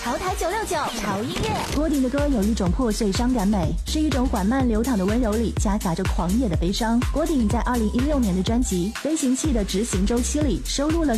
潮台969潮音乐。 郭顶的歌有一种破碎伤感美，是一种缓慢流淌的温柔里夹杂着狂野的悲伤。郭顶在2016年的专辑《飞行器的执行周期》里收录了